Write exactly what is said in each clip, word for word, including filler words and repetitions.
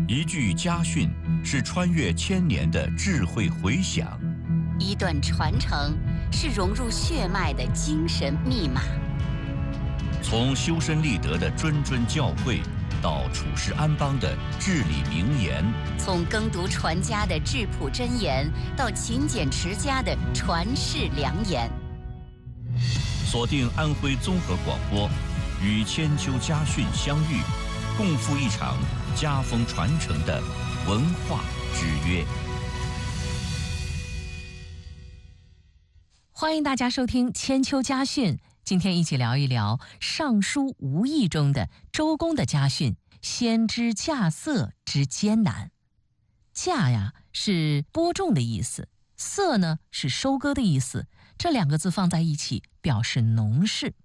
一句家训是穿越千年的智慧回响， 一段传承是融入血脉的精神密码。 从修身立德的谆谆教诲，到处世安邦的至理名言； 从耕读传家的质朴箴言，到勤俭持家的传世良言。 锁定安徽综合广播，与千秋家训相遇，共赴一场家风传承的文化之约。 欢迎大家收听千秋家训，今天一起聊一聊《尚书·无益》中的周公的家训：先知稼穑之艰难。稼呀是播种的意思，穑呢是收割的意思，这两个字放在一起表示农事。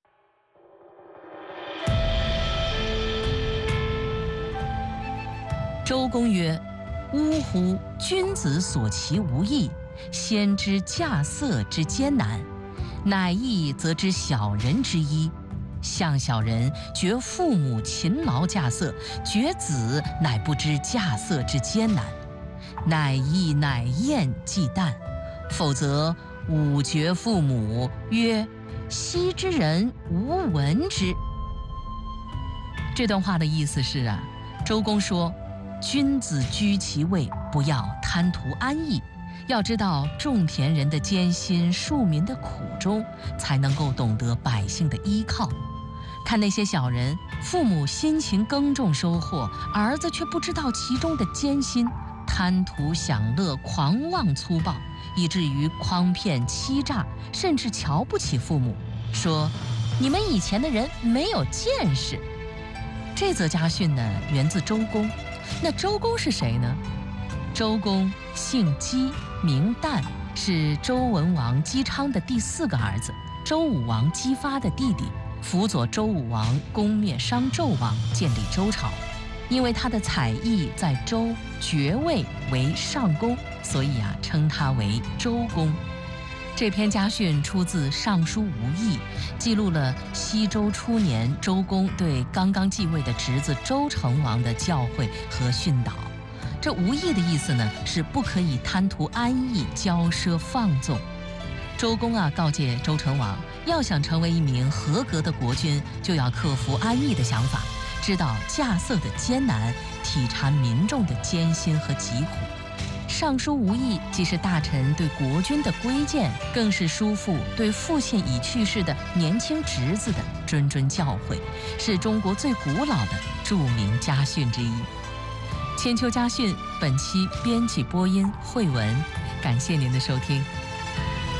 周公曰：呜呼，君子所其无益，先知稼穑之艰难，乃义则知小人之一。向小人觉父母勤劳稼穑，觉子乃不知稼穑之艰难，乃义乃厌忌惮。否则吾觉父母曰：昔之人无闻之。这段话的意思是啊，周公说，君子居其位，不要贪图安逸，要知道种田人的艰辛，庶民的苦衷，才能够懂得百姓的依靠。看那些小人，父母辛勤耕种收获，儿子却不知道其中的艰辛，贪图享乐，狂妄粗暴，以至于诓骗欺诈，甚至瞧不起父母，说你们以前的人没有见识。这则家训呢，源自周公。那周公是谁呢？周公姓姬，名旦，是周文王姬昌的第四个儿子，周武王姬发的弟弟，辅佐周武王攻灭商纣王，建立周朝。因为他的才艺在周爵位为上公，所以啊称他为周公。这篇家训出自《尚书·无益》，记录了西周初年周公对刚刚继位的侄子周成王的教诲和训导。这无益的意思呢，是不可以贪图安逸、骄奢放纵。周公啊告诫周成王，要想成为一名合格的国君，就要克服安逸的想法，知道稼穑的艰难，体察民众的艰辛和疾苦。尚书无益既是大臣对国君的规谏，更是叔父对父亲已去世的年轻侄子的谆谆教诲，是中国最古老的著名家训之一。千秋家训本期编辑播音慧文，感谢您的收听。